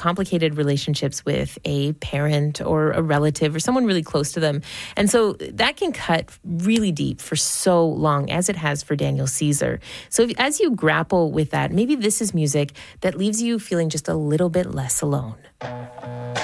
complicated relationships with a parent or a relative or someone really close to them. And so that can cut really deep for so long, as it has for Daniel Caesar. So as you grapple with that, maybe this is music that leaves you feeling just a little bit less alone.